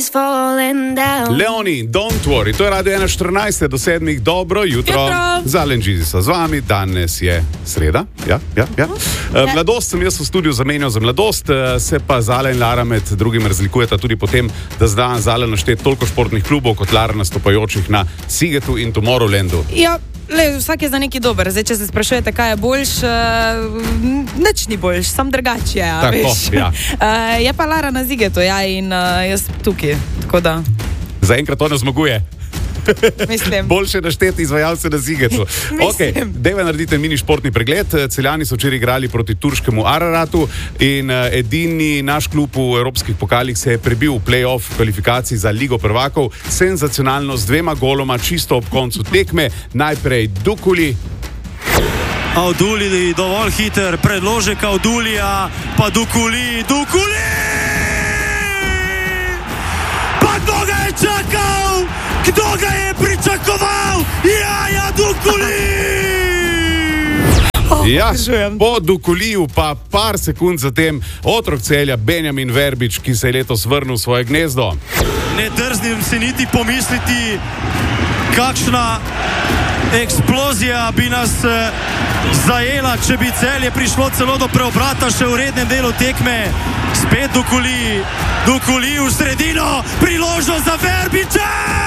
Leoni, don't worry, to je Radio 1.14 do 7. Dobro jutro. Zalen Džizisa z vami, danes je sreda. Ja. Mladost sem jaz v studiu zamenjal za mladost, se pa Zala in Lara med drugim razlikujeta tudi potem, da zna Zala našteti toliko športnih klubov kot Lara nastopajočih na Sigetu in Tomorrowlandu. Ja. Vsak je za neki dober. Zdaj, če se sprašujete, kaj je boljš, nič ni boljš, sam drugače je. Tako, ja. Je pa Lara na Zigetu, ja, in jaz tukaj, tako da. Zaenkrat to ne zmaguje. Mislim. Boljše našteti izvajalce na Zigetu. Okay, dejva naredite mini športni pregled. Celjani so včeraj igrali proti turškemu Araratu in edini naš klub v evropskih pokalih se je prebil v play-off kvalifikacij za Ligo prvakov. Senzacionalno z 2 goloma čisto ob koncu tekme. Najprej Dukuli. Auduli dovolj hiter, predložek Audulija, pa Dukuli! Pa kdo ga je čakal? Kdo ga je pričakoval? Ja, Dukuli! Ja, po Dukuliju pa par sekund zatem otrok Celja Benjamin Verbič, ki se je letos vrnil v svoje gnezdo. Ne drznim se niti pomisliti, kakšna eksplozija bi nas zajela, če bi Celje prišlo celo do preobrata še v rednem delu tekme. Spet Dukuli v sredino, priložnost za Verbiča!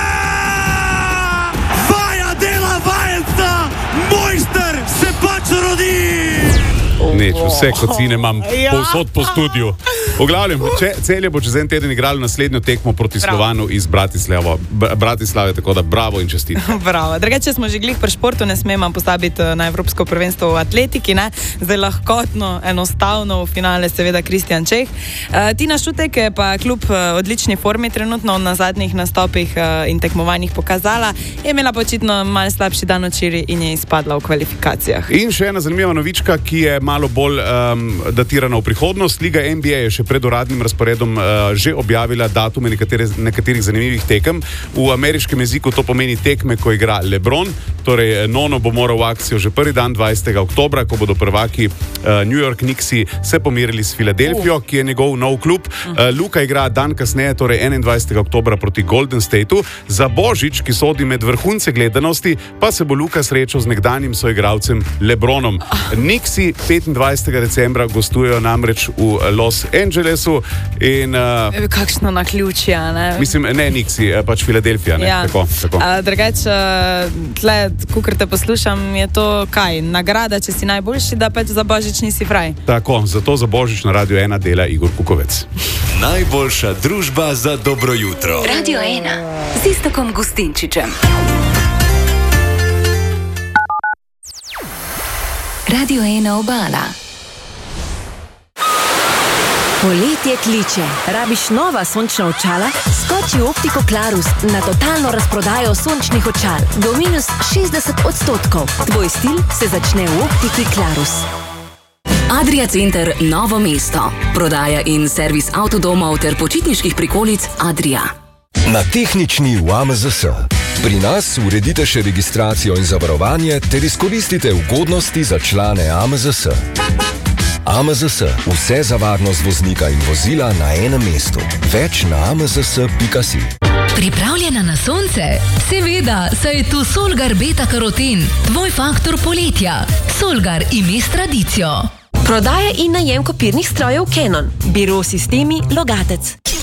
Vaja dela vajenca, mojster se pač rodi! Neč, vse kocine imam povsod po studiu. V glavnem, Celje bo čez en teden igralo naslednjo tekmo proti Slovanu iz Bratislave, tako da bravo in čestitke. Bravo. Drugače smo že glih pri športu, ne smemo pozabiti na Evropsko prvenstvo v atletiki, ne? Zdaj lahkotno, enostavno v finale seveda Kristjan Čeh. Tina Šutek je pa kljub odlični formi trenutno na zadnjih nastopih in tekmovanjih pokazala, je imela počitno malo slabši dan včeraj in je izpadla v kvalifikacijah. In še ena zanimiva novička, ki je malo bolj datirana v prihodnost. Liga NBA je še pred uradnim razporedom že objavila datume nekaterih zanimivih tekem. V ameriškem jeziku to pomeni tekme, ko igra LeBron, torej Nono bo moral v akcijo že prvi dan 20. oktobra, ko bodo prvaki New York Knicksi se pomirili s Filadelfijo, ki je njegov nov klub. Luka igra dan kasneje, torej 21. oktobra proti Golden Stateu. Za Božič, ki sodi med vrhunce gledanosti, pa se bo Luka srečal z nekdanjim soigralcem LeBronom. Knicksi 25. decembra gostujejo namreč v Los Angelesu in... Kakšno naključje, ne? Mislim, ne Knicksi, pač Filadelfija, ne? Ja. Tako. Drugače, tle, kukor te poslušam, je to kaj? Nagrada, če si najboljši, da pač za Božič nisi fraj. Tako, zato za Božič na Radio 1 dela Igor Kukovec. Najboljša družba za dobro jutro. Radio 1 z Iztokom Gustinčičem. Radio 1 Obala. Poletje kliče. Rabiš nova sončna očala? Skoči v Optiko Klarus na totalno razprodajo sončnih očal. Do minus 60%. Tvoj stil se začne v Optiki Klarus. Adria Center Novo mesto. Prodaja in servis avtodomov ter počitniških prikolic Adria. Na tehnični v AMZS. Pri nas uredite še registracijo in zavarovanje ter izkoristite ugodnosti za člane AMZS. AMZS. Vse za varnost voznika in vozila na enem mestu. Več na amzs.si. Pripravljena na sonce? Seveda, saj je tu Solgar Beta Karoten, tvoj faktor poletja. Solgar ime s tradicijo. Prodaja in najem kopirnih strojev Canon. Biro Sistemi Logatec.